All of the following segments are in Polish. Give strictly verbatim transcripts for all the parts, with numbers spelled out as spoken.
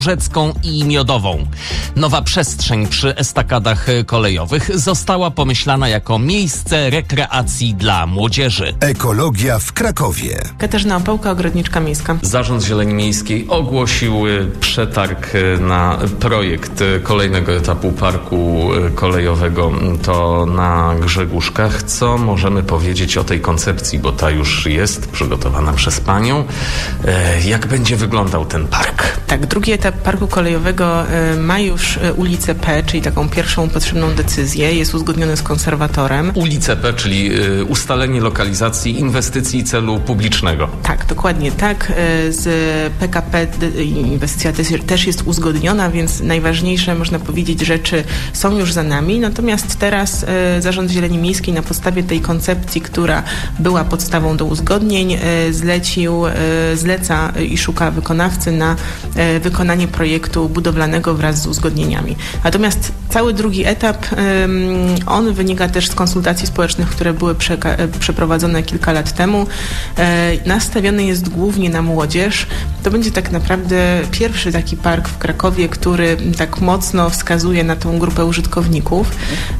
Rzecką i Miodową. Nowa przestrzeń przy estakadach kolejowych została pomyślana jako miejsce rekreacji dla młodzieży. Ekologia w Krakowie. Katarzyna Opałka, ogrodniczka miejska. Zarząd Zieleni Miejskiej ogłosił przetarg na projekt kolejnego etapu parku kolejowego, to na Grzegórzkach. Co możemy powiedzieć o tej koncepcji, bo ta już jest przygotowana przez panią. Jak będzie wyglądał ten park? Tak, drugi etap parku kolejowego ma już ulicę P, czyli taką pierwszą potrzebną decyzję. Jest uzgodniony z konserwatorem. Ulicę P, czyli ustalenie lokalizacji inwestycji celu publicznego. Tak, dokładnie tak. Z P K P inwestycja też jest uzgodniona, więc najważniejsze, można powiedzieć, rzeczy są już za nami. Natomiast teraz Zarząd Zieleni Miejskiej na podstawie tej koncepcji, która była podstawą do uzgodnień, zlecił, zleca i szuka wykonawcy na wykonanie projektu budowlanego wraz z uzgodnieniami. Natomiast cały drugi etap, on wynika też z konsultacji społecznych, które były przeka- przeprowadzone kilka lat temu. Nastawiony jest głównie na młodzież. To będzie tak naprawdę pierwszy taki park w Krakowie, który tak mocno wskazuje na tą grupę użytkowników.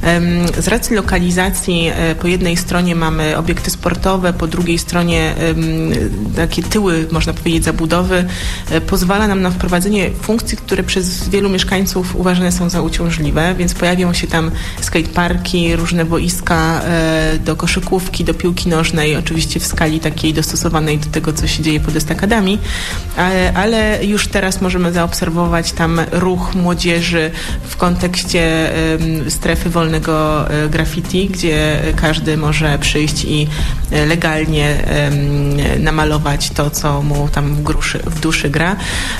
Z racji lokalizacji po jednej stronie mamy obiekty sportowe, po drugiej stronie takie tyły, można powiedzieć, zabudowy. Pozwala nam na wprowadzenie funkcji, które przez wielu mieszkańców uważane są za uciążliwe, więc pojawią się tam skateparki, różne boiska e, do koszykówki, do piłki nożnej, oczywiście w skali takiej dostosowanej do tego, co się dzieje pod estakadami, ale, ale już teraz możemy zaobserwować tam ruch młodzieży w kontekście e, strefy wolnego e, graffiti, gdzie każdy może przyjść i e, legalnie e, namalować to, co mu tam w, gruszy, w duszy gra.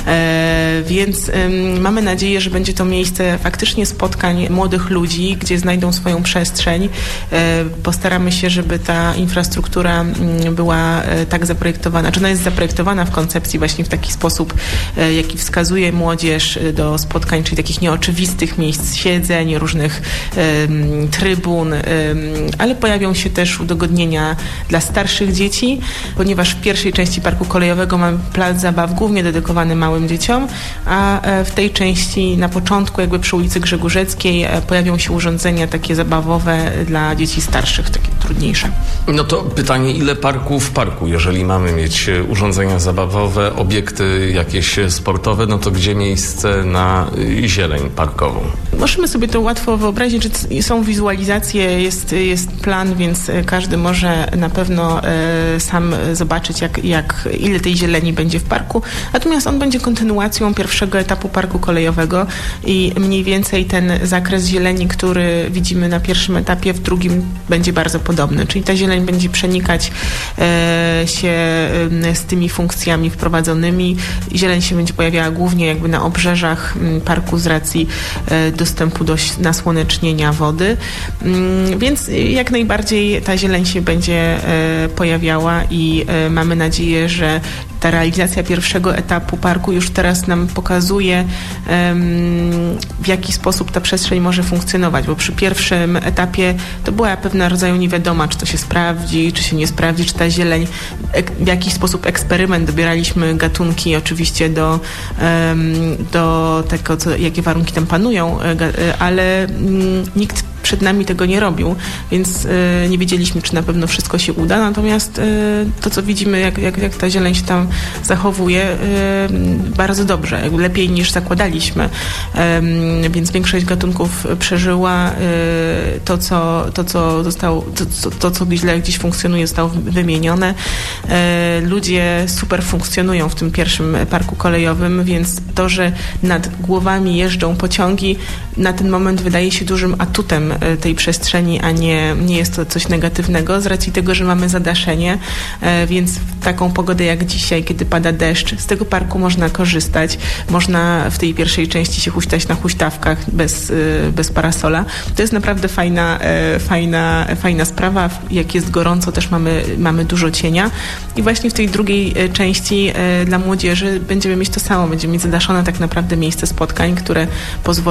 E, Więc ym, mamy nadzieję, że będzie to miejsce faktycznie spotkań młodych ludzi, gdzie znajdą swoją przestrzeń. E, postaramy się, żeby ta infrastruktura m, była e, tak zaprojektowana, czy ona jest zaprojektowana w koncepcji właśnie w taki sposób, e, jaki wskazuje młodzież do spotkań, czyli takich nieoczywistych miejsc siedzeń, różnych e, trybun, e, ale pojawią się też udogodnienia dla starszych dzieci, ponieważ w pierwszej części parku kolejowego mamy plac zabaw głównie dedykowany małym dzieciom, a w tej części na początku, jakby przy ulicy Grzegórzeckiej, pojawią się urządzenia takie zabawowe dla dzieci starszych, takie trudniejsze. No to pytanie, ile parków w parku? Jeżeli mamy mieć urządzenia zabawowe, obiekty jakieś sportowe, no to gdzie miejsce na zieleń parkową? Możemy sobie to łatwo wyobrazić, że są wizualizacje, jest, jest plan, więc każdy może na pewno e, sam zobaczyć, jak, jak, ile tej zieleni będzie w parku. Natomiast on będzie kontynuacją pierwszego etapu parku kolejowego i mniej więcej ten zakres zieleni, który widzimy na pierwszym etapie, w drugim będzie bardzo podobny. Czyli ta zieleń będzie przenikać e, się e, z tymi funkcjami wprowadzonymi. Zieleń się będzie pojawiała głównie jakby na obrzeżach m, parku z racji e, dostępu do nasłonecznienia wody. Mm, więc jak najbardziej ta zieleń się będzie e, pojawiała i e, mamy nadzieję, że ta realizacja pierwszego etapu parku już teraz nam pokazuje, w jaki sposób ta przestrzeń może funkcjonować, bo przy pierwszym etapie to była pewna rodzaju niewiadoma, czy to się sprawdzi, czy się nie sprawdzi, czy ta zieleń, w jakiś sposób eksperyment, dobieraliśmy gatunki oczywiście do, do tego, co, jakie warunki tam panują, ale nikt przed nami tego nie robił, więc y, nie wiedzieliśmy, czy na pewno wszystko się uda, natomiast y, to, co widzimy, jak, jak, jak ta zieleń się tam zachowuje, y, bardzo dobrze, lepiej niż zakładaliśmy, y, więc większość gatunków przeżyła, y, to, co, to, co zostało, to, to, to, co źle gdzieś funkcjonuje, zostało wymienione. Y, ludzie super funkcjonują w tym pierwszym parku kolejowym, więc to, że nad głowami jeżdżą pociągi, na ten moment wydaje się dużym atutem tej przestrzeni, a nie, nie jest to coś negatywnego z racji tego, że mamy zadaszenie, więc w taką pogodę jak dzisiaj, kiedy pada deszcz, z tego parku można korzystać. Można w tej pierwszej części się huśtać na huśtawkach bez, bez parasola. To jest naprawdę fajna, fajna, fajna sprawa. Jak jest gorąco, też mamy, mamy dużo cienia i właśnie w tej drugiej części dla młodzieży będziemy mieć to samo. Będziemy mieć zadaszone tak naprawdę miejsce spotkań, które pozwoli nam na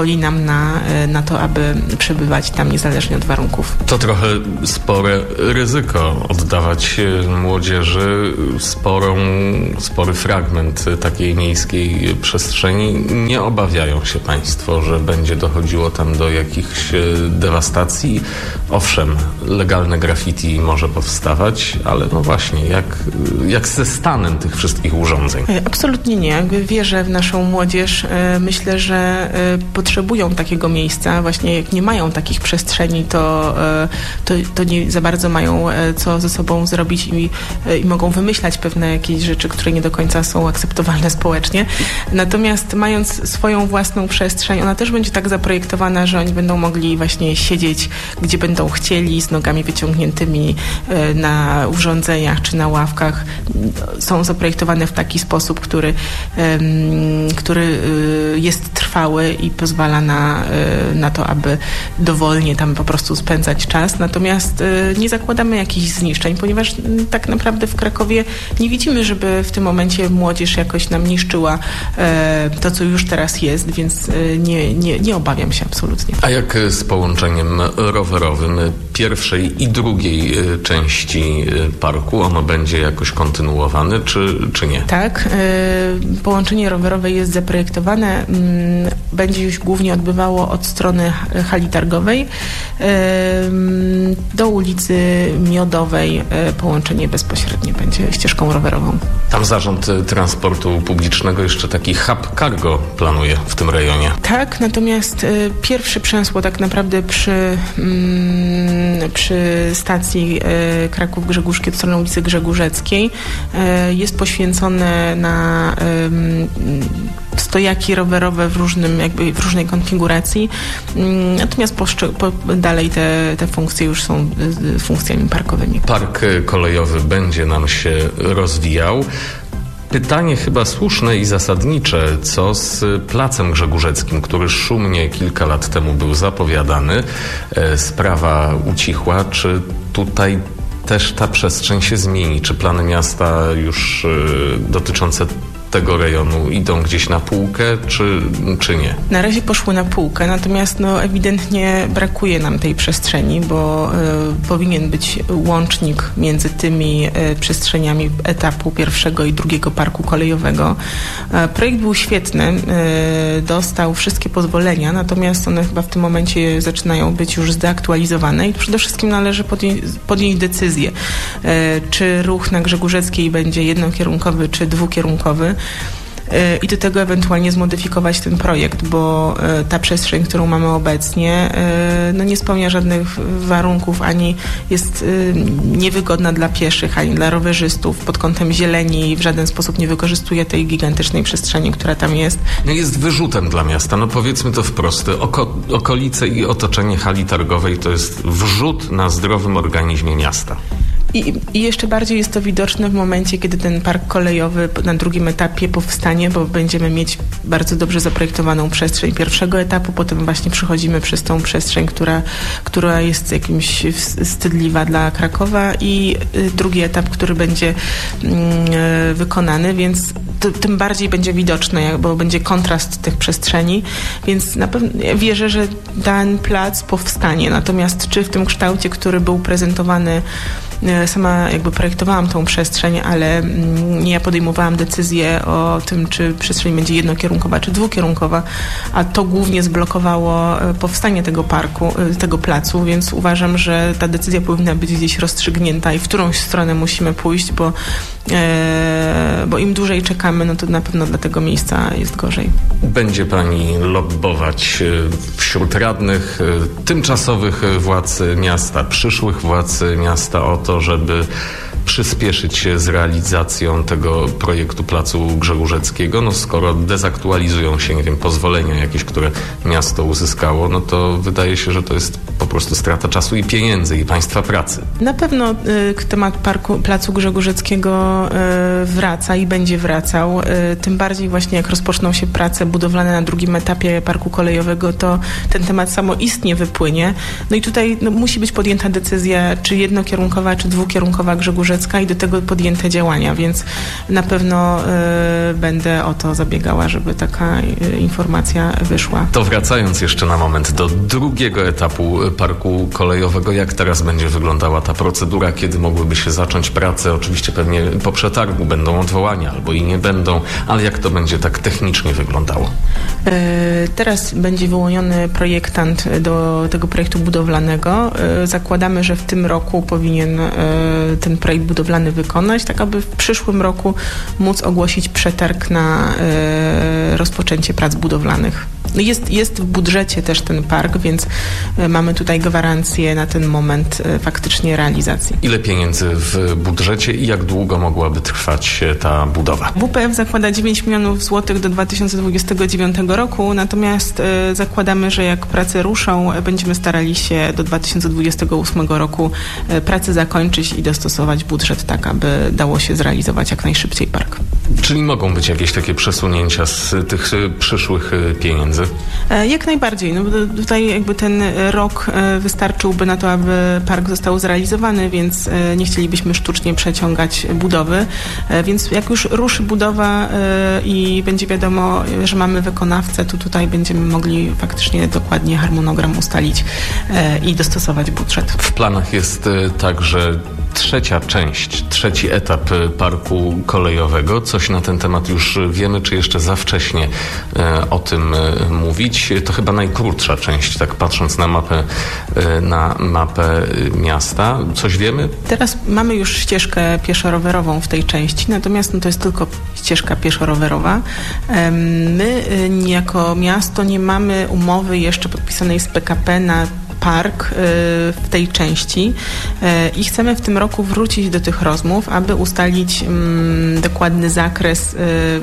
na, na to, aby przebywać tam niezależnie od warunków. To trochę spore ryzyko oddawać młodzieży sporą, spory fragment takiej miejskiej przestrzeni. Nie obawiają się państwo, że będzie dochodziło tam do jakichś dewastacji? Owszem, legalne graffiti może powstawać, ale no właśnie, jak, jak ze stanem tych wszystkich urządzeń? Absolutnie nie. Jakby wierzę w naszą młodzież. Myślę, że potrzebują takiego miejsca. Właśnie jak nie mają takich przestrzeni, to, to, to nie za bardzo mają co ze sobą zrobić i, i mogą wymyślać pewne jakieś rzeczy, które nie do końca są akceptowalne społecznie. Natomiast mając swoją własną przestrzeń, ona też będzie tak zaprojektowana, że oni będą mogli właśnie siedzieć, gdzie będą chcieli, z nogami wyciągniętymi na urządzeniach czy na ławkach. Są zaprojektowane w taki sposób, który, który jest trwały i pozwala na, na to, aby dowolnie tam po prostu spędzać czas. Natomiast nie zakładamy jakichś zniszczeń, ponieważ tak naprawdę w Krakowie nie widzimy, żeby w tym momencie młodzież jakoś nam niszczyła to, co już teraz jest, więc nie, nie, nie obawiam się absolutnie. A jak z połączeniem rowerowym pierwszej i drugiej części parku? Ono będzie jakoś kontynuowane, czy, czy nie? Tak. Połączenie rowerowe jest zaprojektowane. Będzie już głównie odbywało od strony hali targowej do ulicy Miodowej. Połączenie bezpośrednie będzie ścieżką rowerową. Tam Zarząd Transportu Publicznego jeszcze taki hub cargo planuje w tym rejonie. Tak, natomiast pierwsze przęsło tak naprawdę przy, przy stacji Kraków-Grzegórzki od strony ulicy Grzegórzeckiej jest poświęcone na stojaki rowerowe w różnym, jakby w różnej konfiguracji. Natomiast po, po, dalej te, te funkcje już są funkcjami parkowymi. Park kolejowy będzie nam się rozwijał. Pytanie chyba słuszne i zasadnicze, co z Placem Grzegórzeckim, który szumnie kilka lat temu był zapowiadany. Sprawa ucichła. Czy tutaj też ta przestrzeń się zmieni? Czy plany miasta już dotyczące tego rejonu idą gdzieś na półkę, czy, czy nie? Na razie poszły na półkę, natomiast no, ewidentnie brakuje nam tej przestrzeni, bo y, powinien być łącznik między tymi y, przestrzeniami etapu pierwszego i drugiego parku kolejowego. Y, projekt był świetny, y, dostał wszystkie pozwolenia, natomiast one chyba w tym momencie zaczynają być już zdeaktualizowane i przede wszystkim należy podję- podjąć decyzję, y, czy ruch na Grzegórzeckiej będzie jednokierunkowy, czy dwukierunkowy. I do tego ewentualnie zmodyfikować ten projekt, bo ta przestrzeń, którą mamy obecnie, no nie spełnia żadnych warunków, ani jest niewygodna dla pieszych, ani dla rowerzystów pod kątem zieleni, w żaden sposób nie wykorzystuje tej gigantycznej przestrzeni, która tam jest. No jest wyrzutem dla miasta, no powiedzmy to wprost. Oko, okolice i otoczenie hali targowej to jest wrzut na zdrowym organizmie miasta. I, I jeszcze bardziej jest to widoczne w momencie, kiedy ten park kolejowy na drugim etapie powstanie, bo będziemy mieć bardzo dobrze zaprojektowaną przestrzeń pierwszego etapu, potem właśnie przechodzimy przez tą przestrzeń, która, która jest jakimś wstydliwa dla Krakowa i drugi etap, który będzie y, wykonany, więc to, tym bardziej będzie widoczne, bo będzie kontrast tych przestrzeni, więc na pewno ja wierzę, że ten plac powstanie, natomiast czy w tym kształcie, który był prezentowany, sama jakby projektowałam tą przestrzeń, ale nie ja podejmowałam decyzję o tym, czy przestrzeń będzie jednokierunkowa, czy dwukierunkowa, a to głównie zblokowało powstanie tego parku, tego placu, więc uważam, że ta decyzja powinna być gdzieś rozstrzygnięta i w którąś stronę musimy pójść, bo, e, bo im dłużej czekamy, no to na pewno dla tego miejsca jest gorzej. Będzie pani lobbować wśród radnych, tymczasowych władz miasta, przyszłych władz miasta o to, żeby przyspieszyć się z realizacją tego projektu Placu Grzegórzeckiego. No skoro dezaktualizują się, nie wiem, pozwolenia jakieś, które miasto uzyskało, no to wydaje się, że to jest po prostu strata czasu i pieniędzy i państwa pracy. Na pewno y, temat parku, Placu Grzegórzeckiego y, wraca i będzie wracał. Y, tym bardziej właśnie jak rozpoczną się prace budowlane na drugim etapie parku kolejowego, to ten temat samoistnie wypłynie. No i tutaj no, musi być podjęta decyzja, czy jednokierunkowa, czy dwukierunkowa Grzegórzecka Grzegórzecka i do tego podjęte działania, więc na pewno y, będę o to zabiegała, żeby taka y, informacja wyszła. To wracając jeszcze na moment do drugiego etapu parku kolejowego, jak teraz będzie wyglądała ta procedura, kiedy mogłyby się zacząć prace? Oczywiście pewnie po przetargu będą odwołania albo i nie będą, ale jak to będzie tak technicznie wyglądało? Y, teraz będzie wyłoniony projektant do tego projektu budowlanego. Y, zakładamy, że w tym roku powinien y, ten projekt budowlany wykonać, tak aby w przyszłym roku móc ogłosić przetarg na y, rozpoczęcie prac budowlanych. Jest, jest w budżecie też ten park, więc y, mamy tutaj gwarancję na ten moment y, faktycznie realizacji. Ile pieniędzy w budżecie i jak długo mogłaby trwać ta budowa? W pe ef zakłada dziewięć milionów złotych do dwa tysiące dwudziestego dziewiątego roku, natomiast y, zakładamy, że jak prace ruszą, będziemy starali się do dwa tysiące dwudziestego ósmego roku y, prace zakończyć i dostosować budżet tak, aby dało się zrealizować jak najszybciej park. Czyli mogą być jakieś takie przesunięcia z tych przyszłych pieniędzy? Jak najbardziej. No, tutaj jakby ten rok wystarczyłby na to, aby park został zrealizowany, więc nie chcielibyśmy sztucznie przeciągać budowy. Więc jak już ruszy budowa i będzie wiadomo, że mamy wykonawcę, to tutaj będziemy mogli faktycznie dokładnie harmonogram ustalić i dostosować budżet. W planach jest także trzecia część, trzeci etap parku kolejowego. Coś na ten temat już wiemy, czy jeszcze za wcześnie e, o tym e, mówić? To chyba najkrótsza część, tak patrząc na mapę, e, na mapę miasta. Coś wiemy? Teraz mamy już ścieżkę pieszo-rowerową w tej części, natomiast no, to jest tylko ścieżka pieszo-rowerowa. E, my e, jako miasto nie mamy umowy jeszcze podpisanej z P K P na park w tej części i chcemy w tym roku wrócić do tych rozmów, aby ustalić dokładny zakres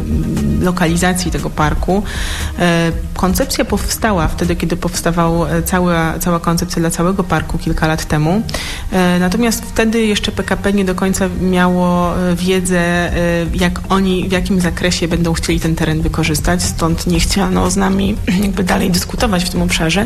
lokalizacji tego parku. Koncepcja powstała wtedy, kiedy powstawała cała, cała koncepcja dla całego parku kilka lat temu. Natomiast wtedy jeszcze P K P nie do końca miało wiedzę, jak oni, w jakim zakresie będą chcieli ten teren wykorzystać, stąd nie chciano z nami jakby dalej dyskutować w tym obszarze,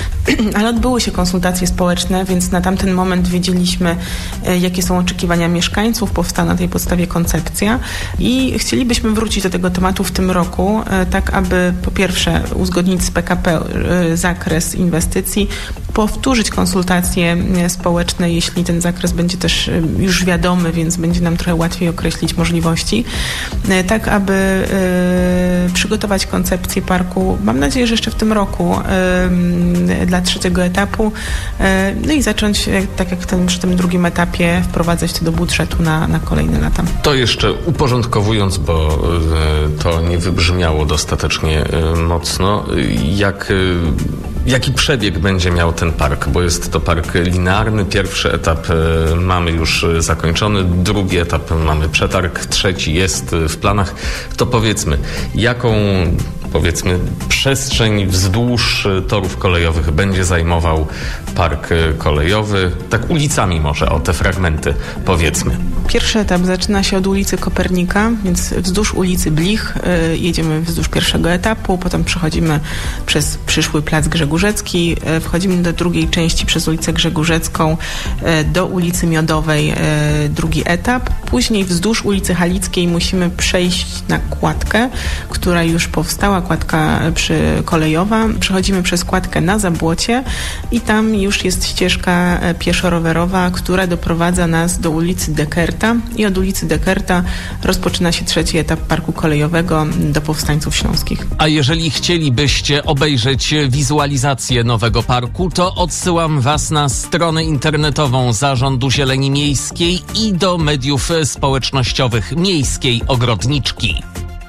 ale odbyły się konsultacje społeczne, więc na tamten moment wiedzieliśmy, jakie są oczekiwania mieszkańców, powstała na tej podstawie koncepcja i chcielibyśmy wrócić do tego tematu w tym roku, tak aby po pierwsze uzgodnić z P K P zakres inwestycji, powtórzyć konsultacje społeczne, jeśli ten zakres będzie też już wiadomy, więc będzie nam trochę łatwiej określić możliwości, tak aby przygotować koncepcję parku, mam nadzieję, że jeszcze w tym roku dla trzeciego etapu, no i zacząć, tak jak w tym, przy tym drugim etapie, wprowadzać to do budżetu na, na kolejne lata. To jeszcze uporządkowując, bo to nie wybrzmiało dostatecznie mocno, jak, jaki przebieg będzie miał ten park, bo jest to park linearny. Pierwszy etap mamy już zakończony, drugi etap mamy przetarg, trzeci jest w planach. To powiedzmy, jaką powiedzmy przestrzeń wzdłuż torów kolejowych będzie zajmował park kolejowy, tak ulicami może, o te fragmenty powiedzmy. Pierwszy etap zaczyna się od ulicy Kopernika, więc wzdłuż ulicy Blich y, jedziemy wzdłuż pierwszego etapu, potem przechodzimy przez przyszły Plac Grzegórzecki, y, wchodzimy do drugiej części przez ulicę Grzegórzecką y, do ulicy Miodowej, y, drugi etap. Później wzdłuż ulicy Halickiej musimy przejść na kładkę, która już powstała, kładka przy kolejowa. Przechodzimy przez kładkę na Zabłocie i tam już jest ścieżka pieszo-rowerowa, która doprowadza nas do ulicy Dekerta i od ulicy Dekerta rozpoczyna się trzeci etap parku kolejowego do Powstańców Śląskich. A jeżeli chcielibyście obejrzeć wizualizację nowego parku, to odsyłam Was na stronę internetową Zarządu Zieleni Miejskiej i do mediów społecznościowych Miejskiej Ogrodniczki.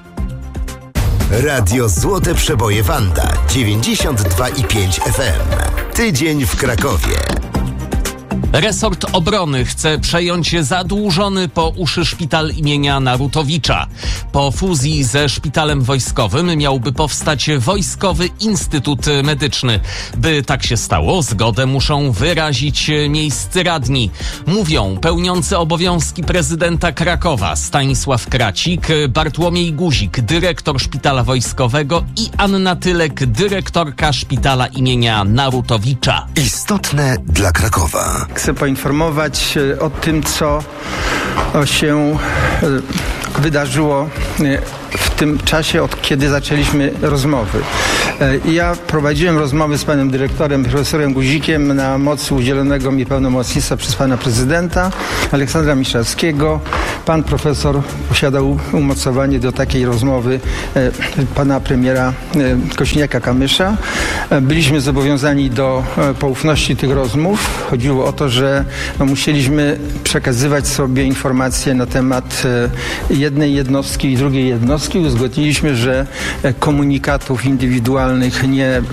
Radio Złote Przeboje Wanda dziewięćdziesiąt dwa i pięć F M. Tydzień w Krakowie. Resort Obrony chce przejąć zadłużony po uszy szpital imienia Narutowicza. Po fuzji ze szpitalem wojskowym miałby powstać Wojskowy Instytut Medyczny. By tak się stało, zgodę muszą wyrazić miejscy radni. Mówią pełniący obowiązki prezydenta Krakowa Stanisław Kracik, Bartłomiej Guzik, dyrektor szpitala wojskowego i Anna Tylek, dyrektorka szpitala imienia Narutowicza. Istotne dla Krakowa. chcę poinformować o tym, co się wydarzyło w tym czasie, od kiedy zaczęliśmy rozmowy. Ja prowadziłem rozmowy z panem dyrektorem, profesorem Guzikiem na mocy udzielonego mi pełnomocnictwa przez pana prezydenta Aleksandra Miszalskiego. Pan profesor posiadał umocowanie do takiej rozmowy e, pana premiera e, Kośniaka-Kamysza. E, byliśmy zobowiązani do e, poufności tych rozmów. Chodziło o to, że no, musieliśmy przekazywać sobie informacje na temat e, jednej jednostki i drugiej jednostki. Uzgodniliśmy, że e, komunikatów indywidualnych nie e,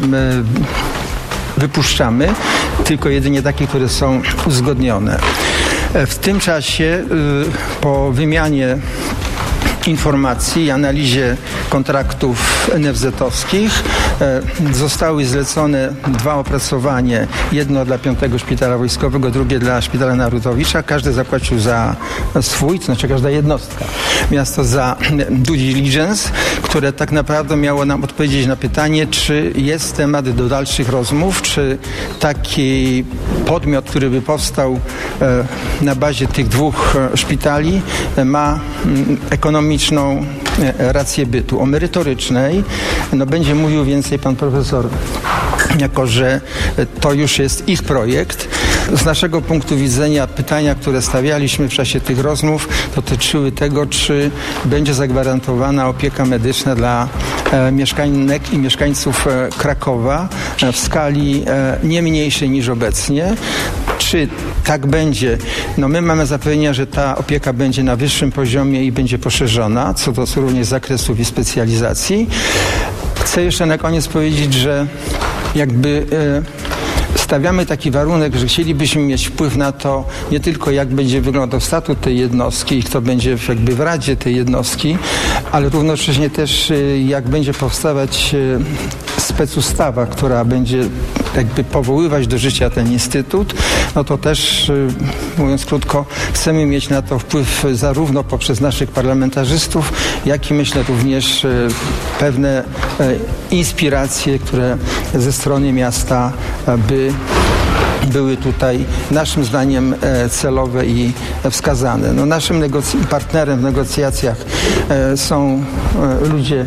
wypuszczamy, tylko jedynie takie, które są uzgodnione. W tym czasie po wymianie informacji i analizie kontraktów en ef zet-owskich zostały zlecone dwa opracowania. Jedno dla piątego Szpitala Wojskowego, drugie dla Szpitala Narutowicza. Każdy zapłacił za swój, to znaczy każda jednostka. Miasto za due diligence, które tak naprawdę miało nam odpowiedzieć na pytanie, czy jest temat do dalszych rozmów, czy taki podmiot, który by powstał na bazie tych dwóch szpitali, ma ekonomiczną rację bytu. O merytorycznej no, będzie mówił więcej pan profesor, jako że to już jest ich projekt. Z naszego punktu widzenia pytania, które stawialiśmy w czasie tych rozmów, dotyczyły tego, czy będzie zagwarantowana opieka medyczna dla e, mieszkanek i mieszkańców e, Krakowa e, w skali e, nie mniejszej niż obecnie. Czy tak będzie? No my mamy zapewnienia, że ta opieka będzie na wyższym poziomie i będzie poszerzona, co do również zakresów i specjalizacji. Chcę jeszcze na koniec powiedzieć, że jakby e, stawiamy taki warunek, że chcielibyśmy mieć wpływ na to, nie tylko jak będzie wyglądał statut tej jednostki i kto będzie jakby w radzie tej jednostki, ale równocześnie też jak będzie powstawać specustawa, która będzie jakby powoływać do życia ten instytut, no to też, mówiąc krótko, chcemy mieć na to wpływ zarówno poprzez naszych parlamentarzystów, jak i myślę również pewne inspiracje, które ze strony miasta by były tutaj naszym zdaniem celowe i wskazane. No, naszym negoc- partnerem w negocjacjach są ludzie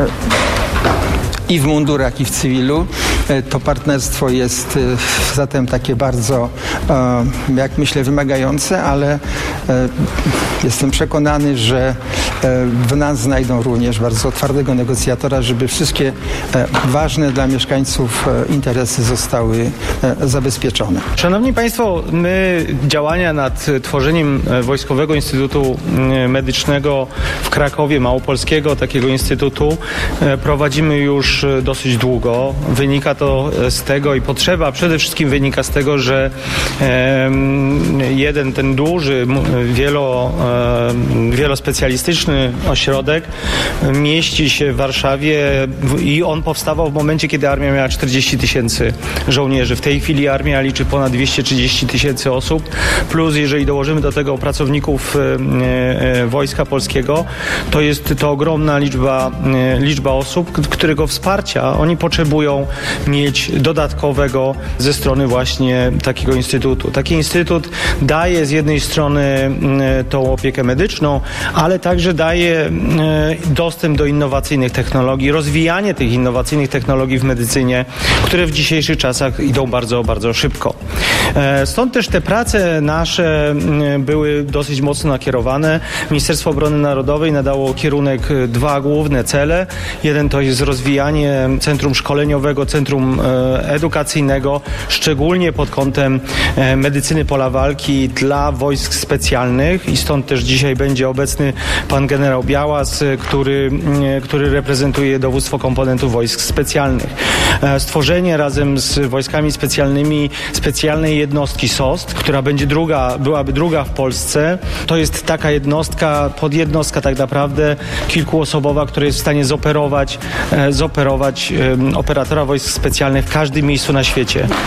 i w mundurach, i w cywilu. To partnerstwo jest zatem takie bardzo, jak myślę, wymagające, ale jestem przekonany, że w nas znajdą również bardzo twardego negocjatora, żeby wszystkie ważne dla mieszkańców interesy zostały zabezpieczone. Szanowni Państwo, my działania nad tworzeniem Wojskowego Instytutu Medycznego w Krakowie, Małopolskiego takiego instytutu prowadzimy już dosyć długo. Wynika to z tego i potrzeba przede wszystkim wynika z tego, że jeden ten duży, wielo, wielospecjalistyczny ośrodek mieści się w Warszawie i on powstawał w momencie, kiedy armia miała czterdzieści tysięcy żołnierzy. W tej chwili armia liczy ponad dwieście trzydzieści tysięcy osób, plus jeżeli dołożymy do tego pracowników Wojska Polskiego, to jest to ogromna liczba, liczba osób, którego wsparcia oni potrzebują mieć dodatkowego ze strony właśnie takiego instytutu. Taki instytut daje z jednej strony tą opiekę medyczną, ale także daje dostęp do innowacyjnych technologii, rozwijanie tych innowacyjnych technologii w medycynie, które w dzisiejszych czasach idą bardzo, bardzo szybko. Stąd też te prace nasze były dosyć mocno nakierowane. Ministerstwo Obrony Narodowej nadało kierunek dwa główne cele. Jeden to jest rozwijanie centrum szkoleniowego, centrum edukacyjnego, szczególnie pod kątem medycyny pola walki dla wojsk specjalnych i stąd też dzisiaj będzie obecny pan generał Białas, który, który reprezentuje dowództwo komponentów wojsk specjalnych. Stworzenie razem z wojskami specjalnymi specjalnej jednostki S O S T, która będzie druga, byłaby druga w Polsce. To jest taka jednostka, podjednostka tak naprawdę kilkuosobowa, która jest w stanie zoperować, zoperować operatora wojsk specjalnych w każdym miejscu na świecie.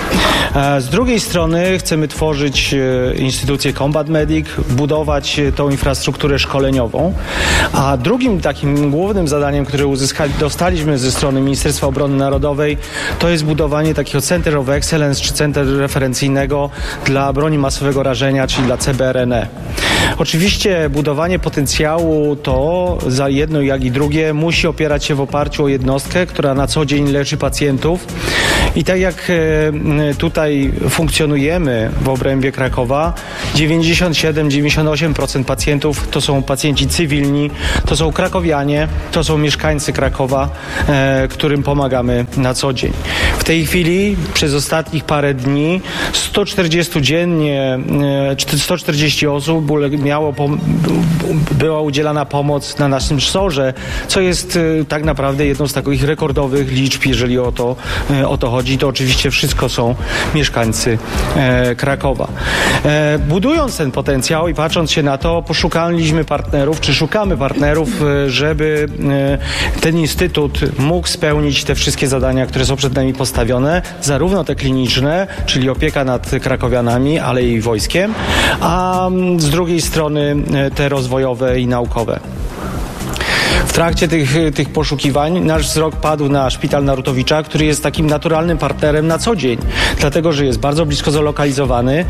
Z drugiej strony chcemy tworzyć instytucję Combat Medic, budować tą infrastrukturę szkoleniową, a drugim takim głównym zadaniem, które uzyskali, dostaliśmy ze strony Ministerstwa Obrony Narodowej, to jest budowanie takiego Center of Excellence, czy Center referencyjnego dla broni masowego rażenia, czyli dla C B R N E. Oczywiście budowanie potencjału to za jedno jak i drugie musi opierać się w oparciu o jednostkę, która na co dzień leczy pacjentów. I tak jak tutaj funkcjonujemy w obrębie Krakowa, dziewięćdziesiąt siedem do dziewięćdziesięciu ośmiu procent pacjentów to są pacjenci cywilni, to są krakowianie, to są mieszkańcy Krakowa, którym pomagamy na co dzień. W tej chwili przez ostatnich parę dni sto czterdzieści dziennie, sto czterdzieści osób miało, była udzielana pomoc na naszym szorze, co jest tak naprawdę jedną z takich rekordowych liczb, jeżeli o to, o to chodzi. To oczywiście wszystko są mieszkańcy e, Krakowa. E, budując ten potencjał i patrząc się na to, poszukaliśmy partnerów, czy szukamy partnerów, e, żeby e, ten instytut mógł spełnić te wszystkie zadania, które są przed nami postawione, zarówno te kliniczne, czyli opieka nad krakowianami, ale i wojskiem, a z drugiej strony e, te rozwojowe i naukowe. W trakcie tych, tych poszukiwań nasz wzrok padł na szpital Narutowicza, który jest takim naturalnym partnerem na co dzień, dlatego że jest bardzo blisko zlokalizowany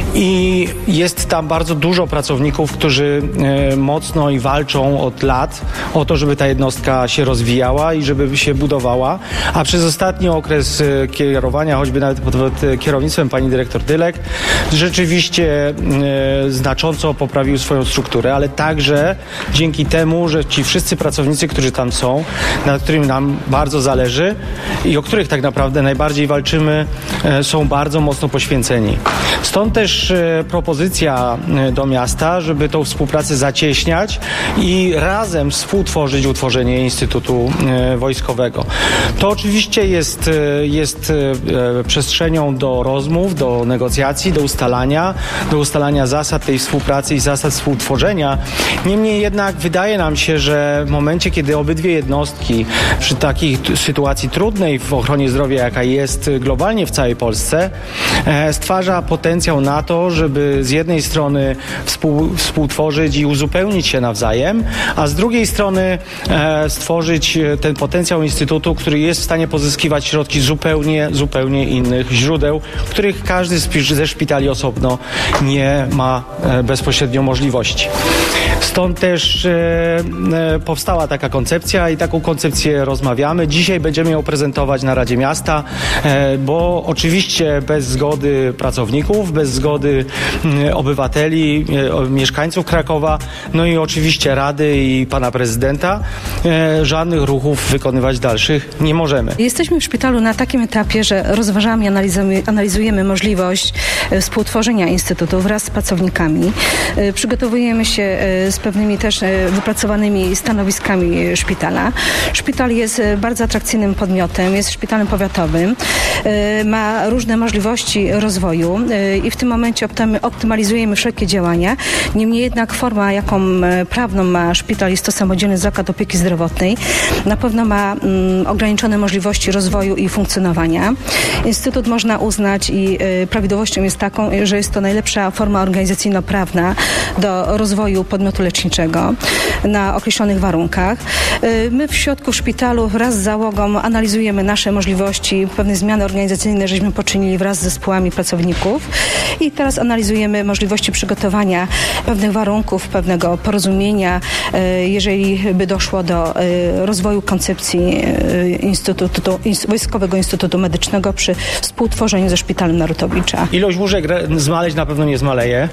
i jest tam bardzo dużo pracowników, którzy e, mocno i walczą od lat o to, żeby ta jednostka się rozwijała i żeby się budowała, a przez ostatni okres e, kierowania, choćby nawet pod, pod kierownictwem pani dyrektor Dylek, rzeczywiście e, znacząco poprawił swoją strukturę, ale także dzięki temu, że ci wszyscy pracownicy, którzy tam są, nad którymi nam bardzo zależy i o których tak naprawdę najbardziej walczymy, są bardzo mocno poświęceni. Stąd też propozycja do miasta, żeby tą współpracę zacieśniać i razem współtworzyć utworzenie Instytutu Wojskowego. To oczywiście jest, jest przestrzenią do rozmów, do negocjacji, do ustalania, do ustalania zasad tej współpracy i zasad współtworzenia. Niemniej jednak wydaje nam się, że w momencie, kiedy obydwie jednostki przy takiej sytuacji trudnej w ochronie zdrowia, jaka jest globalnie w całej Polsce, stwarza potencjał na to, żeby z jednej strony współ, współtworzyć i uzupełnić się nawzajem, a z drugiej strony stworzyć ten potencjał Instytutu, który jest w stanie pozyskiwać środki zupełnie, zupełnie innych źródeł, których każdy ze szpitali osobno nie ma bezpośrednio możliwości. Stąd też e, e, powstała taka koncepcja i taką koncepcję rozmawiamy. Dzisiaj będziemy ją prezentować na Radzie Miasta, e, bo oczywiście bez zgody pracowników, bez zgody e, obywateli, e, mieszkańców Krakowa, no i oczywiście Rady i pana prezydenta, e, żadnych ruchów wykonywać dalszych nie możemy. Jesteśmy w szpitalu na takim etapie, że rozważamy i analizujemy, analizujemy możliwość współtworzenia Instytutu wraz z pracownikami. E, przygotowujemy się e, z pewnymi też wypracowanymi stanowiskami szpitala. Szpital jest bardzo atrakcyjnym podmiotem, jest szpitalem powiatowym, ma różne możliwości rozwoju i w tym momencie optymalizujemy wszelkie działania. Niemniej jednak forma, jaką prawną ma szpital, jest to samodzielny zakład opieki zdrowotnej. Na pewno ma mm, ograniczone możliwości rozwoju i funkcjonowania. Instytut można uznać i y, prawidłowością jest taką, że jest to najlepsza forma organizacyjno-prawna do rozwoju podmiotu leczniczego na określonych warunkach. My w środku szpitalu wraz z załogą analizujemy nasze możliwości, pewne zmiany organizacyjne, żeśmy poczynili wraz z zespołami pracowników i teraz analizujemy możliwości przygotowania pewnych warunków, pewnego porozumienia, jeżeli by doszło do rozwoju koncepcji Instytutu, Wojskowego Instytutu Medycznego przy współtworzeniu ze Szpitalem Narutowicza. Ilość łóżek zmaleć na pewno nie zmaleje.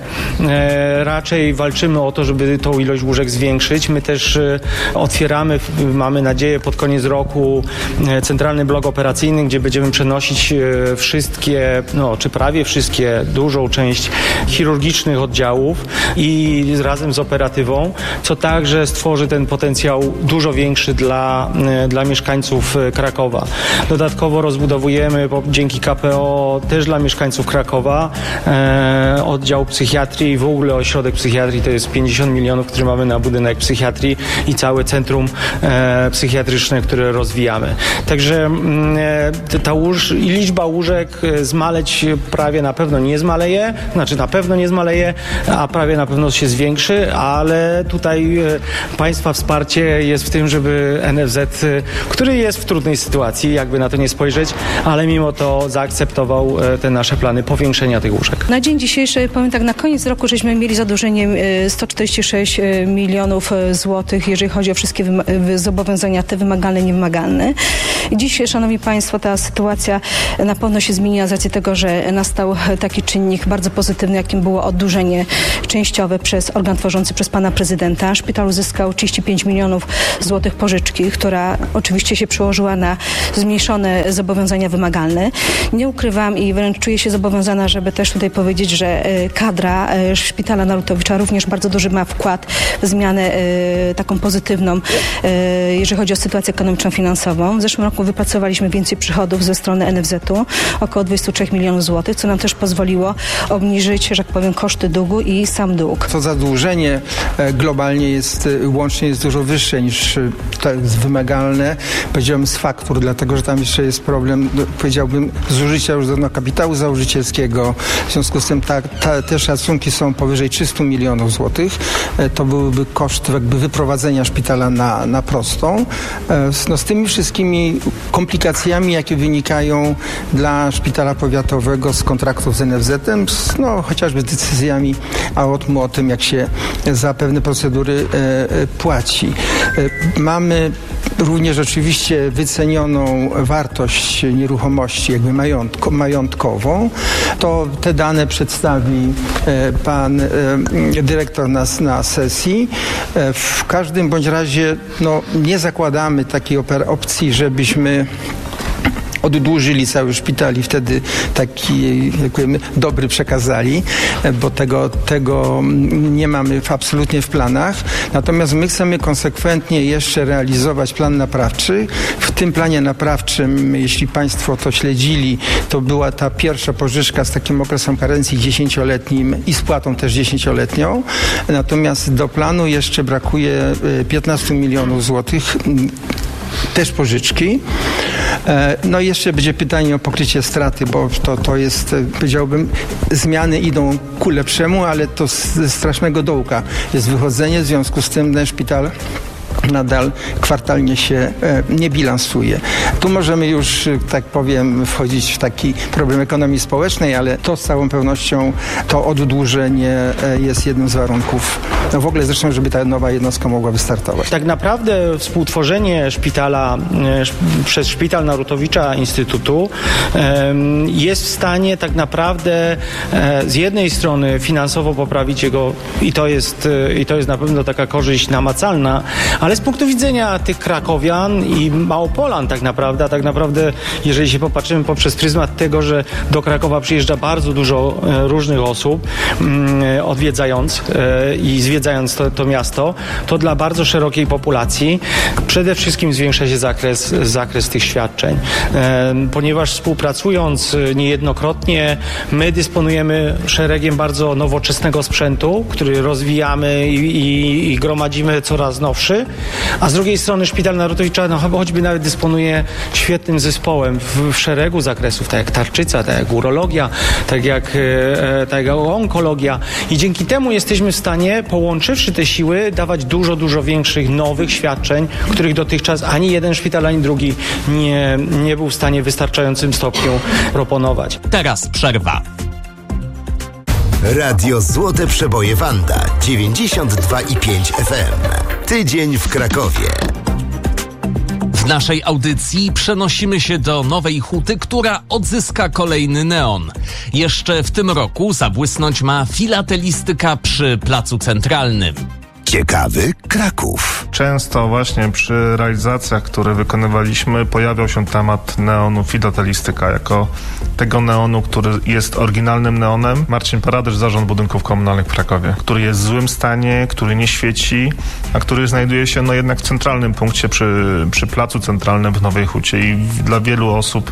Raczej walczymy o to, żeby tą ilość łóżek zwiększyć. My też otwieramy, mamy nadzieję, pod koniec roku centralny blok operacyjny, gdzie będziemy przenosić wszystkie, no czy prawie wszystkie duże dużą część chirurgicznych oddziałów i razem z operatywą, co także stworzy ten potencjał dużo większy dla, dla mieszkańców Krakowa. Dodatkowo rozbudowujemy dzięki K P O też dla mieszkańców Krakowa e, oddział psychiatrii i w ogóle ośrodek psychiatrii to jest pięćdziesiąt milionów, które mamy na budynek psychiatrii i całe centrum e, psychiatryczne, które rozwijamy. Także e, ta łóż, liczba łóżek zmaleć prawie na pewno nie zmaleje, znaczy na pewno nie zmaleje, a prawie na pewno się zwiększy, ale tutaj e, państwa wsparcie jest w tym, żeby N F Z, który jest w trudnej sytuacji, jakby na to nie spojrzeć, ale mimo to zaakceptował te nasze plany powiększenia tych łóżek. Na dzień dzisiejszy, powiem tak, na koniec roku żeśmy mieli zadłużenie sto czterdzieści sześć milionów złotych, jeżeli chodzi o wszystkie zobowiązania, te wymagalne, niewymagalne. Dziś, szanowni państwo, ta sytuacja na pewno się zmieniła z racji tego, że nastał taki czynnik bardzo pozytywny, jakim było oddłużenie częściowe przez organ tworzący przez pana prezydenta. Szpital uzyskał trzydzieści pięć milionów złotych pożyczki, która oczywiście się przełożyła na zmniejszone zobowiązania wymagalne. Nie ukrywam i wręcz czuję się zobowiązana, żeby też tutaj powiedzieć, że kadra Szpitala Narutowicza również bardzo duży ma wkład w zmianę taką pozytywną, jeżeli chodzi o sytuację ekonomiczną, finansową. W zeszłym roku wypracowaliśmy więcej przychodów ze strony N F Z-u, około dwadzieścia trzy milionów złotych, co nam też pozwoliło obniżyć, że tak powiem, koszty długu i sam dług. To zadłużenie globalnie jest, łącznie jest dużo wyższe niż to jest wymagalne, powiedziałbym z faktur, dlatego że tam jeszcze jest problem, powiedziałbym, zużycia już do kapitału założycielskiego. W związku z tym ta, ta, te szacunki są powyżej trzysta milionów złotych. To byłyby koszt jakby wyprowadzenia szpitala na, na prostą. No, z tymi wszystkimi komplikacjami, jakie wynikają dla szpitala powiatowego z kontraktów z N F Z-em, no, chociażby z decyzjami A O T M-u o tym, jak się za pewne procedury e, płaci. E, mamy również oczywiście wycenioną wartość nieruchomości jakby majątko, majątkową. To te dane przedstawi e, pan e, dyrektor na, na sesji. E, w każdym bądź razie no, nie zakładamy takiej opcji, żebyśmy oddłużyli cały szpital i wtedy taki, jak powiemy, dobry przekazali, bo tego, tego nie mamy absolutnie w planach. Natomiast my chcemy konsekwentnie jeszcze realizować plan naprawczy. W tym planie naprawczym, jeśli państwo to śledzili, to była ta pierwsza pożyczka z takim okresem karencji dziesięcioletnim i spłatą też dziesięcioletnią. Natomiast do planu jeszcze brakuje piętnaście milionów złotych. Też pożyczki. No i jeszcze będzie pytanie o pokrycie straty, bo to, to jest, powiedziałbym, zmiany idą ku lepszemu, ale to ze strasznego dołka jest wychodzenie, w związku z tym ten szpital nadal kwartalnie się e, nie bilansuje. Tu możemy już, tak powiem, wchodzić w taki problem ekonomii społecznej, ale to z całą pewnością to oddłużenie e, jest jednym z warunków, no w ogóle zresztą, żeby ta nowa jednostka mogła wystartować. Tak naprawdę współtworzenie szpitala e, przez Szpital Narutowicza Instytutu e, jest w stanie tak naprawdę e, z jednej strony finansowo poprawić jego i to jest, e, i to jest na pewno taka korzyść namacalna, ale z punktu widzenia tych krakowian i Małopolan tak naprawdę, a tak naprawdę jeżeli się popatrzymy poprzez pryzmat tego, że do Krakowa przyjeżdża bardzo dużo e, różnych osób mm, odwiedzając e, i zwiedzając to, to miasto, to dla bardzo szerokiej populacji przede wszystkim zwiększa się zakres, zakres tych świadczeń. E, ponieważ współpracując niejednokrotnie my dysponujemy szeregiem bardzo nowoczesnego sprzętu, który rozwijamy i, i, i gromadzimy coraz nowszy. A z drugiej strony Szpital Narutowicza no, choćby nawet dysponuje świetnym zespołem w, w szeregu zakresów, tak jak tarczyca, tak jak urologia, tak jak, e, tak jak onkologia. I dzięki temu jesteśmy w stanie, połączywszy te siły, dawać dużo, dużo większych nowych świadczeń, których dotychczas ani jeden szpital, ani drugi nie, nie był w stanie w wystarczającym stopniu proponować. Teraz przerwa. Radio Złote Przeboje Wanda dziewięćdziesiąt dwa i pięć F M. Tydzień w Krakowie. W naszej audycji przenosimy się do Nowej Huty, która odzyska kolejny neon. Jeszcze w tym roku zabłysnąć ma filatelistyka przy Placu Centralnym. Ciekawy Kraków. Często właśnie przy realizacjach, które wykonywaliśmy, pojawiał się temat neonu filatelistyka jako tego neonu, który jest oryginalnym neonem. Marcin Paradysz, Zarząd Budynków Komunalnych w Krakowie, który jest w złym stanie, który nie świeci, a który znajduje się no jednak w centralnym punkcie przy, przy placu centralnym w Nowej Hucie i dla wielu osób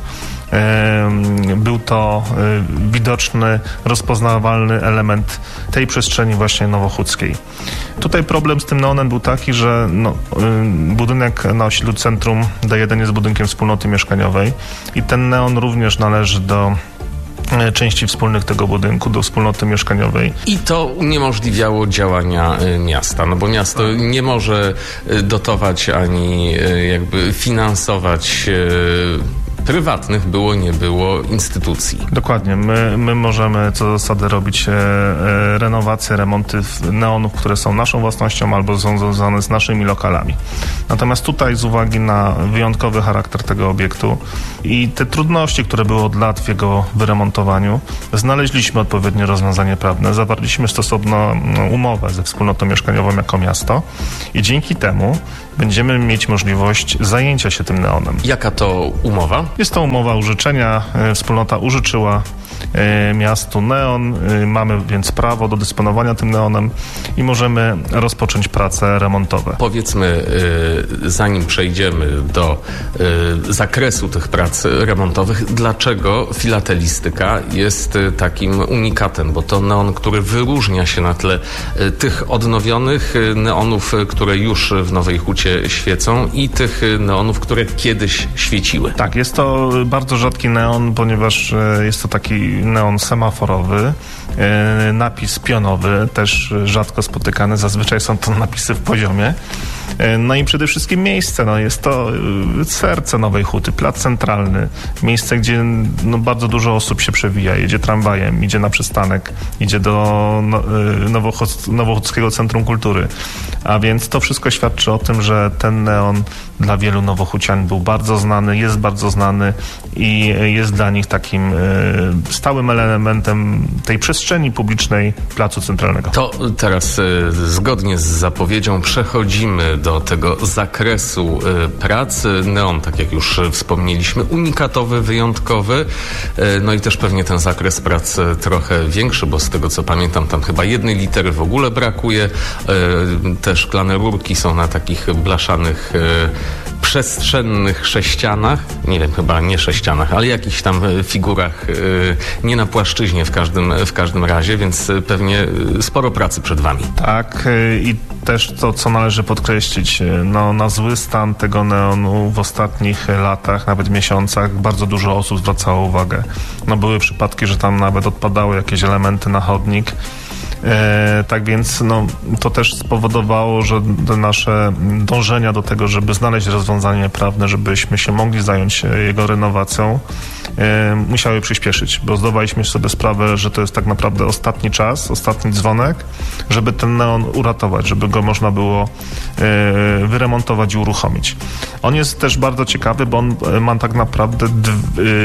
był to widoczny, rozpoznawalny element tej przestrzeni właśnie nowochódzkiej. Tutaj problem z tym neonem był taki, że no, budynek na osiedlu Centrum D jeden jest budynkiem wspólnoty mieszkaniowej i ten neon również należy do części wspólnych tego budynku, do wspólnoty mieszkaniowej. I to uniemożliwiało działania miasta, no bo miasto nie może dotować ani jakby finansować prywatnych, było, nie było, instytucji. Dokładnie. My, my możemy co do zasady robić e, e, renowacje, remonty neonów, które są naszą własnością albo są związane z naszymi lokalami. Natomiast tutaj z uwagi na wyjątkowy charakter tego obiektu i te trudności, które były od lat w jego wyremontowaniu, znaleźliśmy odpowiednie rozwiązanie prawne, zawarliśmy stosowną umowę ze wspólnotą mieszkaniową jako miasto i dzięki temu będziemy mieć możliwość zajęcia się tym neonem. Jaka to umowa? Jest to umowa użyczenia. Wspólnota użyczyła miastu neon. Mamy więc prawo do dysponowania tym neonem i możemy rozpocząć prace remontowe. Powiedzmy, zanim przejdziemy do zakresu tych prac remontowych, dlaczego filatelistyka jest takim unikatem? Bo to neon, który wyróżnia się na tle tych odnowionych neonów, które już w Nowej Hucie świecą i tych neonów, które kiedyś świeciły. Tak, jest to bardzo rzadki neon, ponieważ jest to taki neon semaforowy, napis pionowy, też rzadko spotykany, zazwyczaj są to napisy w poziomie. No i przede wszystkim miejsce, no jest to serce Nowej Huty, plac centralny, miejsce, gdzie no, bardzo dużo osób się przewija, jedzie tramwajem, idzie na przystanek, idzie do no, Nowochódzkiego Centrum Kultury, a więc to wszystko świadczy o tym, że ten neon dla wielu nowochucian był bardzo znany, jest bardzo znany i jest dla nich takim stałym elementem tej przestrzeni publicznej placu centralnego. To teraz zgodnie z zapowiedzią przechodzimy do tego zakresu pracy. Neon, tak jak już wspomnieliśmy, unikatowy, wyjątkowy. No i też pewnie ten zakres prac trochę większy, bo z tego co pamiętam, tam chyba jednej litery w ogóle brakuje. Te szklane rurki są na takich blaszanych przestrzennych sześcianach, nie wiem, chyba nie sześcianach, ale jakichś tam figurach, nie na płaszczyźnie w każdym, w każdym razie, więc pewnie sporo pracy przed wami. Tak, i też to, co należy podkreślić, no, na zły stan tego neonu w ostatnich latach, nawet miesiącach, bardzo dużo osób zwracało uwagę. No, były przypadki, że tam nawet odpadały jakieś elementy na chodnik. E, tak więc no, to też spowodowało, że nasze dążenia do tego, żeby znaleźć rozwiązanie prawne, żebyśmy się mogli zająć jego renowacją, e, musiały przyspieszyć, bo zdawaliśmy sobie sprawę, że to jest tak naprawdę ostatni czas, ostatni dzwonek, żeby ten neon uratować, żeby go można było e, wyremontować i uruchomić. On jest też bardzo ciekawy, bo on ma tak naprawdę d-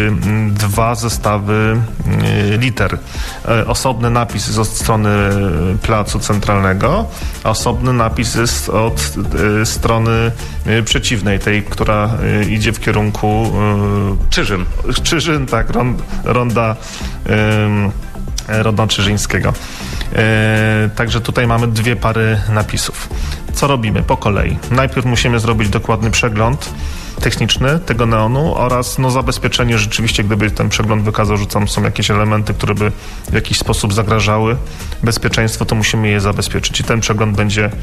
dwa zestawy liter. E, osobny napis jest od strony placu centralnego, a osobny napis jest od y, strony y, przeciwnej, tej, która y, idzie w kierunku y, Czyżyn. Czyżyn, tak, rond, ronda y, ronda Czyżyńskiego. Y, także tutaj mamy dwie pary napisów. Co robimy? Po kolei. Najpierw musimy zrobić dokładny przegląd techniczny tego neonu oraz no, zabezpieczenie rzeczywiście, gdyby ten przegląd wykazał, że tam są jakieś elementy, które by w jakiś sposób zagrażały bezpieczeństwu, to musimy je zabezpieczyć i ten przegląd będzie e,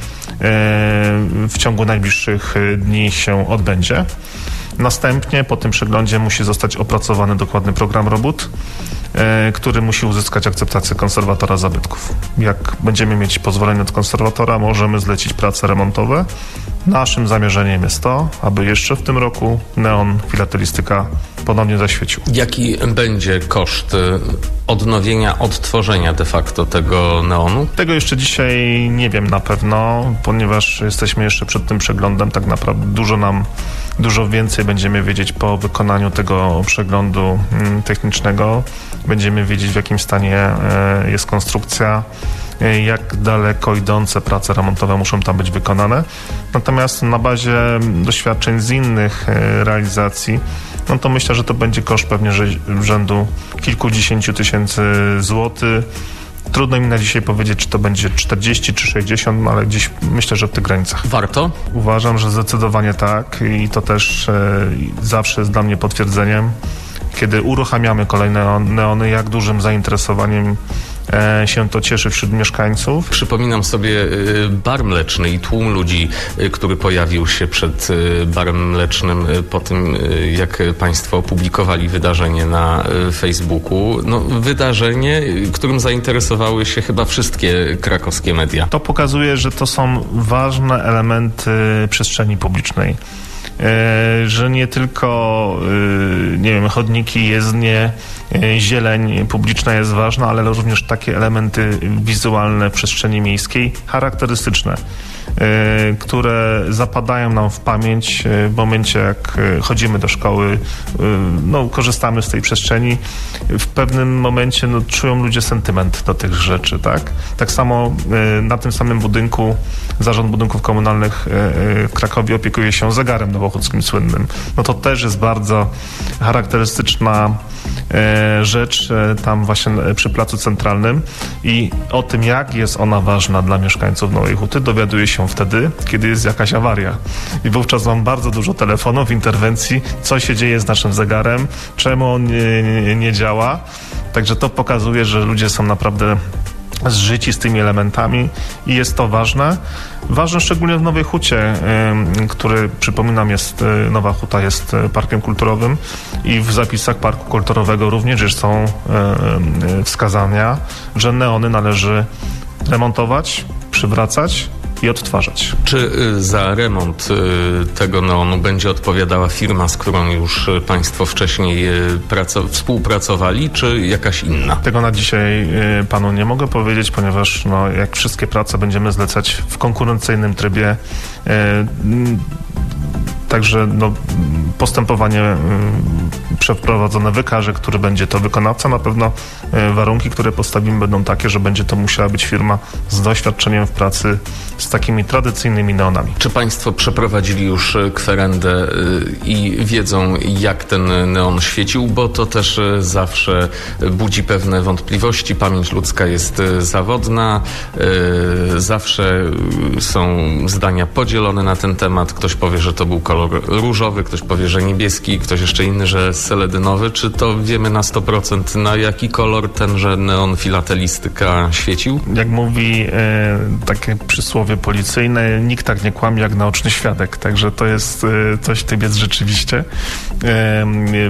w ciągu najbliższych dni się odbędzie. Następnie po tym przeglądzie musi zostać opracowany dokładny program robót, e, który musi uzyskać akceptację konserwatora zabytków. Jak będziemy mieć pozwolenie od konserwatora, możemy zlecić prace remontowe. Naszym zamierzeniem jest to, aby jeszcze w tym roku neon filatelistyka ponownie zaświecił. Jaki będzie koszt odnowienia, odtworzenia de facto tego neonu? Tego jeszcze dzisiaj nie wiem na pewno, ponieważ jesteśmy jeszcze przed tym przeglądem. Tak naprawdę dużo nam, dużo więcej będziemy wiedzieć po wykonaniu tego przeglądu technicznego. Będziemy wiedzieć, w jakim stanie jest konstrukcja, jak daleko idące prace remontowe muszą tam być wykonane. Natomiast na bazie doświadczeń z innych realizacji, no to myślę, że to będzie koszt pewnie rzędu kilkudziesięciu tysięcy złotych. Trudno mi na dzisiaj powiedzieć, czy to będzie czterdzieści czy sześćdziesiąt, no ale gdzieś myślę, że w tych granicach. Warto? Uważam, że zdecydowanie tak i to też e, zawsze jest dla mnie potwierdzeniem, kiedy uruchamiamy kolejne neony, jak dużym zainteresowaniem e, się to cieszy wśród mieszkańców. Przypominam sobie y, bar mleczny i tłum ludzi, y, który pojawił się przed y, barem mlecznym y, po tym, y, jak państwo opublikowali wydarzenie na y, Facebooku. No, wydarzenie, y, którym zainteresowały się chyba wszystkie krakowskie media. To pokazuje, że to są ważne elementy przestrzeni publicznej. Że nie tylko, nie wiem, chodniki, jezdnie, zieleń publiczna jest ważna, ale również takie elementy wizualne w przestrzeni miejskiej, charakterystyczne, które zapadają nam w pamięć w momencie, jak chodzimy do szkoły, no, korzystamy z tej przestrzeni. W pewnym momencie no, czują ludzie sentyment do tych rzeczy, tak? Tak samo na tym samym budynku Zarząd Budynków Komunalnych w Krakowie opiekuje się zegarem nowochódzkim słynnym. No to też jest bardzo charakterystyczna rzecz tam właśnie przy Placu Centralnym i o tym, jak jest ona ważna dla mieszkańców Nowej Huty, dowiaduje się wtedy, kiedy jest jakaś awaria. I wówczas mam bardzo dużo telefonów, interwencji, co się dzieje z naszym zegarem, czemu on nie, nie, nie działa. Także to pokazuje, że ludzie są naprawdę zżyci z tymi elementami i jest to ważne. Ważne szczególnie w Nowej Hucie, który, przypominam, jest, Nowa Huta jest parkiem kulturowym i w zapisach parku kulturowego również są wskazania, że neony należy remontować, przywracać i odtwarzać. Czy za remont tego neonu będzie odpowiadała firma, z którą już państwo wcześniej praco- współpracowali, czy jakaś inna? Tego na dzisiaj panu nie mogę powiedzieć, ponieważ no, jak wszystkie prace będziemy zlecać w konkurencyjnym trybie, także no, postępowanie przeprowadzone wykaże, który będzie to wykonawca. Na pewno warunki, które postawimy, będą takie, że będzie to musiała być firma z doświadczeniem w pracy z takimi tradycyjnymi neonami. Czy państwo przeprowadzili już kwerendę i wiedzą, jak ten neon świecił? Bo to też zawsze budzi pewne wątpliwości. Pamięć ludzka jest zawodna. Zawsze są zdania podzielone na ten temat. Ktoś powie, że to był kolor różowy, ktoś powie, że niebieski, ktoś jeszcze inny, że seledynowy. Czy to wiemy na sto procent, na jaki kolor tenże neon filatelistyka świecił? Jak mówi e, takie przysłowie policyjne, nikt tak nie kłamie jak naoczny świadek. Także to jest e, coś w tym jest rzeczywiście. E,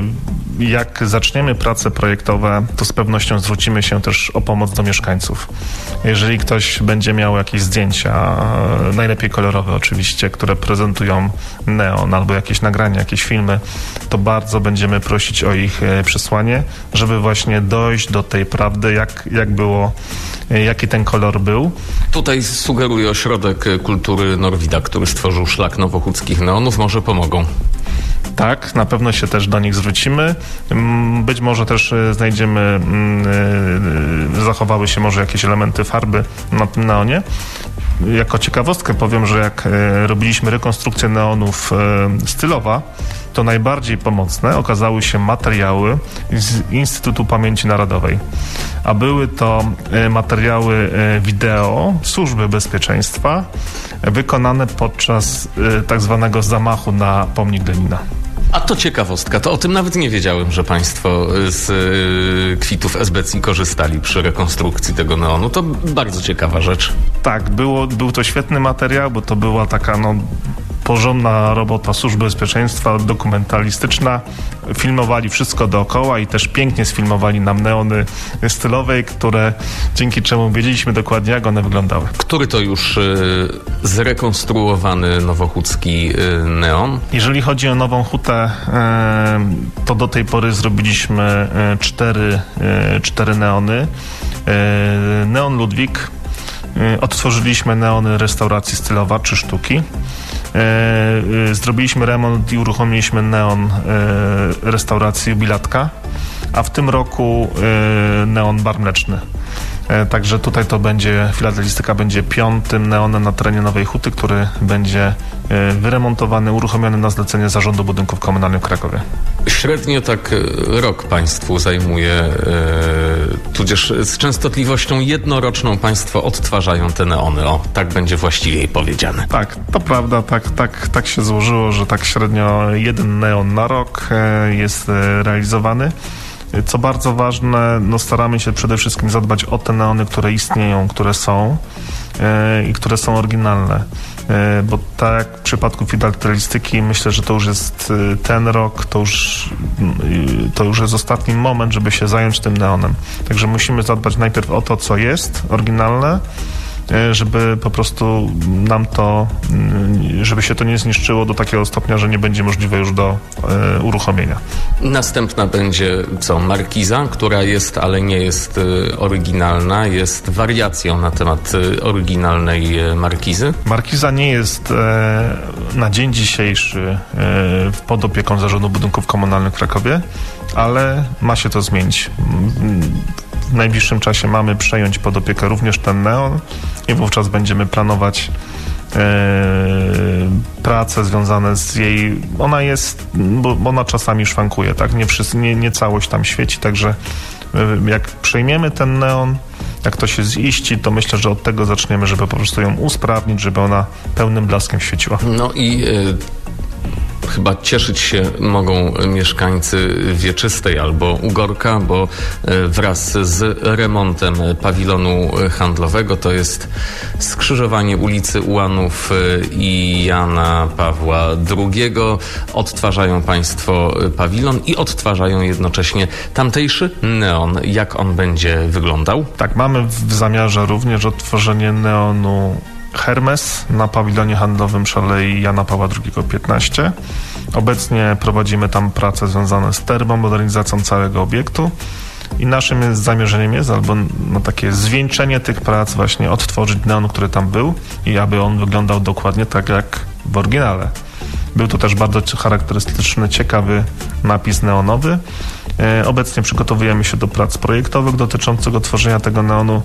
jak zaczniemy prace projektowe, to z pewnością zwrócimy się też o pomoc do mieszkańców. Jeżeli ktoś będzie miał jakieś zdjęcia, najlepiej kolorowe oczywiście, które prezentują neon, albo jakieś nagrania, jakieś filmy, to bardzo będziemy prosić o ich przesłanie, żeby właśnie dojść do tej prawdy, jak, jak było, jaki ten kolor był. Tutaj sugeruje Ośrodek Kultury Norwida, który stworzył szlak nowochódzkich neonów. Może pomogą. Tak, na pewno się też do nich zwrócimy. Być może też znajdziemy, zachowały się może jakieś elementy farby na tym neonie. Jako ciekawostkę powiem, że jak robiliśmy rekonstrukcję neonów Stylowa, to najbardziej pomocne okazały się materiały z Instytutu Pamięci Narodowej. A były to materiały wideo Służby Bezpieczeństwa wykonane podczas tak zwanego zamachu na pomnik Lenina. A to ciekawostka, to o tym nawet nie wiedziałem, że państwo z y, kwitów S B C korzystali przy rekonstrukcji tego neonu. To bardzo ciekawa rzecz. Tak, było, był to świetny materiał, bo to była taka no, porządna robota Służby Bezpieczeństwa, dokumentalistyczna. Filmowali wszystko dookoła i też pięknie sfilmowali nam neony stylowe, które dzięki czemu wiedzieliśmy dokładnie, jak one wyglądały. Który to już y, zrekonstruowany nowochódzki y, neon? Jeżeli chodzi o Nową Hutę, y, to do tej pory zrobiliśmy y, cztery, y, cztery neony. Y, Neon Ludwik. Y, odtworzyliśmy neony restauracji Stylowa, trzy sztuki. Zrobiliśmy remont i uruchomiliśmy neon restauracji Jubilatka, a w tym roku neon bar mleczny. Także tutaj to będzie, filatelistyka będzie piątym neonem na terenie Nowej Huty, który będzie wyremontowany, uruchomiony na zlecenie Zarządu Budynków Komunalnych w Krakowie. Średnio tak rok Państwu zajmuje, e, tudzież z częstotliwością jednoroczną Państwo odtwarzają te neony. O, tak będzie właściwie powiedziane. Tak, to prawda, tak, tak, tak się złożyło, że tak średnio jeden neon na rok e, jest e, realizowany. Co bardzo ważne, no staramy się przede wszystkim zadbać o te neony, które istnieją, które są e, i które są oryginalne. E, bo tak jak w przypadku filatelistyki, myślę, że to już jest e, ten rok, to już, e, to już jest ostatni moment, żeby się zająć tym neonem. Także musimy zadbać najpierw o to, co jest oryginalne, żeby po prostu nam to, żeby się to nie zniszczyło do takiego stopnia, że nie będzie możliwe już do e, uruchomienia. Następna będzie co? Markiza, która jest, ale nie jest e, oryginalna, jest wariacją na temat e, oryginalnej e, markizy. Markiza nie jest e, na dzień dzisiejszy e, pod opieką Zarządu Budynków Komunalnych w Krakowie, ale ma się to zmienić. W najbliższym czasie mamy przejąć pod opiekę również ten neon i wówczas będziemy planować e, prace związane z jej... Ona jest, bo ona czasami szwankuje, tak? Nie, wszyscy, nie, nie całość tam świeci, także e, jak przejmiemy ten neon, jak to się ziści, to myślę, że od tego zaczniemy, żeby po prostu ją usprawnić, żeby ona pełnym blaskiem świeciła. No i... Y- Chyba cieszyć się mogą mieszkańcy Wieczystej albo Ugorka, bo wraz z remontem pawilonu handlowego, to jest skrzyżowanie ulicy Ułanów i Jana Pawła drugiego, odtwarzają Państwo pawilon i odtwarzają jednocześnie tamtejszy neon. Jak on będzie wyglądał? Tak, mamy w zamiarze również odtworzenie neonu Hermes na pawilonie handlowym przy Alei Jana Pawła drugiego piętnaście. Obecnie prowadzimy tam prace związane z termomodernizacją całego obiektu i naszym jest, zamierzeniem jest albo no, takie zwieńczenie tych prac, właśnie odtworzyć neon, który tam był i aby on wyglądał dokładnie tak jak w oryginale. Był to też bardzo charakterystyczny, ciekawy napis neonowy. E, obecnie przygotowujemy się do prac projektowych dotyczących tworzenia tego neonu.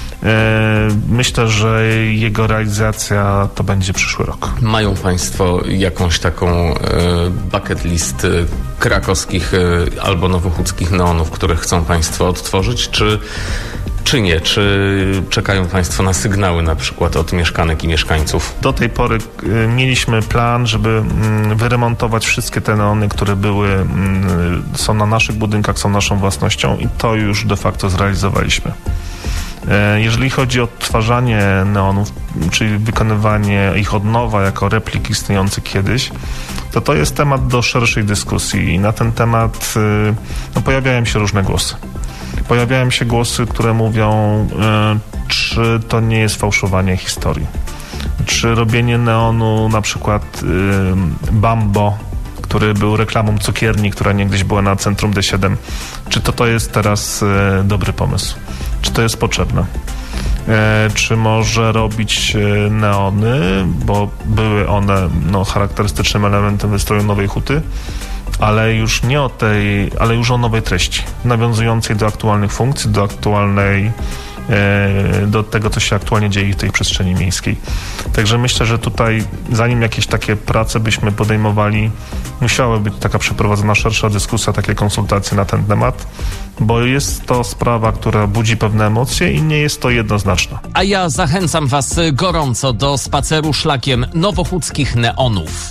Myślę, że jego realizacja to będzie przyszły rok. Mają Państwo jakąś taką bucket list krakowskich albo nowochódzkich neonów, które chcą Państwo odtworzyć, czy, czy nie? Czy czekają Państwo na sygnały na przykład od mieszkanek i mieszkańców? Do tej pory mieliśmy plan, żeby wyremontować wszystkie te neony, które były, są na naszych budynkach, są naszą własnością i to już de facto zrealizowaliśmy. Jeżeli chodzi o odtwarzanie neonów, czyli wykonywanie ich od nowa jako replik istniejących kiedyś, to to jest temat do szerszej dyskusji i na ten temat no, pojawiają się różne głosy. Pojawiają się głosy, które mówią, czy to nie jest fałszowanie historii. Czy robienie neonu, na przykład Bambo, który był reklamą cukierni, która niegdyś była na centrum D siedem, czy to to jest teraz dobry pomysł? Czy to jest potrzebne? E, czy może robić neony, bo były one no, charakterystycznym elementem wystroju Nowej Huty, ale już nie o tej, ale już o nowej treści, nawiązującej do aktualnych funkcji, do aktualnej, e, do tego, co się aktualnie dzieje w tej przestrzeni miejskiej. Także myślę, że tutaj, zanim jakieś takie prace byśmy podejmowali, musiała być taka przeprowadzona szersza dyskusja, takie konsultacje na ten temat, bo jest to sprawa, która budzi pewne emocje i nie jest to jednoznaczna. A ja zachęcam Was gorąco do spaceru szlakiem nowochódzkich neonów.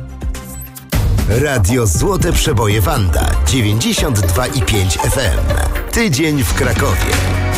Radio Złote Przeboje Wanda dziewięćdziesiąt dwa i pięć F M. Tydzień w Krakowie.